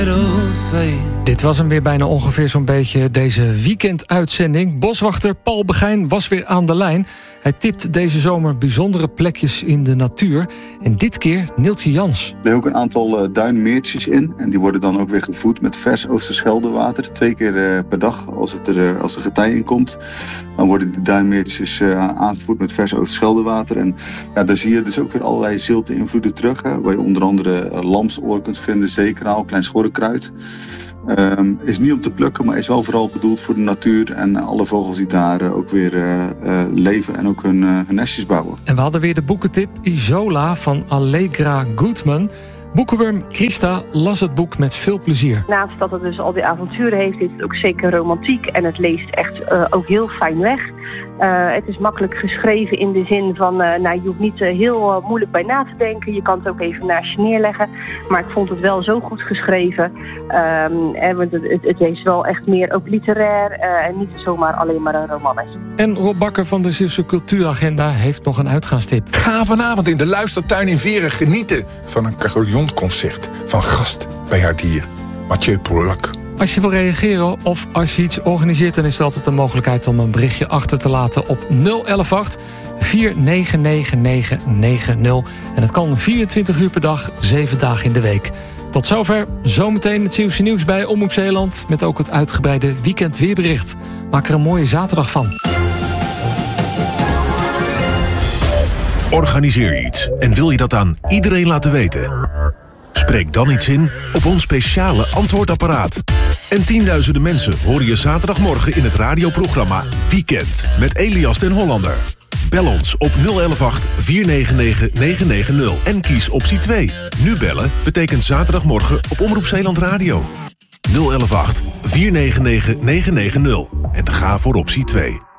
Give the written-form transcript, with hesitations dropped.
Dit was hem weer bijna ongeveer zo'n beetje deze weekenduitzending. Boswachter Paul Begijn was weer aan de lijn. Hij tipt deze zomer bijzondere plekjes in de natuur. En dit keer Neeltje Jans. Er zijn ook een aantal duinmeertjes in. En die worden dan ook weer gevoed met vers Oosterscheldewater. 2 keer per dag als de getij in komt. Dan worden die duinmeertjes aangevoerd met vers Oosterscheldewater. En ja, daar zie je dus ook weer allerlei zilte invloeden terug. Hè, waar je onder andere lamsoor kunt vinden, zeekraal, klein schorrekruid. Is niet om te plukken, maar is wel vooral bedoeld voor de natuur en alle vogels die daar ook weer leven en ook hun nestjes bouwen. En we hadden weer de boekentip Isola van Allegra Goodman. Boekenworm Christa las het boek met veel plezier. Naast dat het dus al die avonturen heeft, is het ook zeker romantiek en het leest echt ook heel fijn weg. Het is makkelijk geschreven in de zin van, je hoeft niet heel moeilijk bij na te denken. Je kan het ook even naast je neerleggen. Maar ik vond het wel zo goed geschreven. Het is wel echt meer ook literair en niet zomaar alleen maar een romannetje. En Rob Bakker van de Zeeuwse Cultuuragenda heeft nog een uitgaanstip. Ga vanavond in de Luistertuin in Veren genieten van een carillonconcert van gast bij haar dier, Mathieu Polak. Als je wil reageren of als je iets organiseert, dan is er altijd de mogelijkheid om een berichtje achter te laten op 0118 499990. En dat kan 24 uur per dag, 7 dagen in de week. Tot zover, zometeen het Zeeuwse nieuws bij Omroep Zeeland, met ook het uitgebreide weekendweerbericht. Maak er een mooie zaterdag van. Organiseer iets en wil je dat aan iedereen laten weten? Spreek dan iets in op ons speciale antwoordapparaat. En tienduizenden mensen horen je zaterdagmorgen in het radioprogramma Weekend met Elias den Hollander. Bel ons op 0118 499 990 en kies optie 2. Nu bellen betekent zaterdagmorgen op Omroep Zeeland Radio. 0118 499 990 en ga voor optie 2.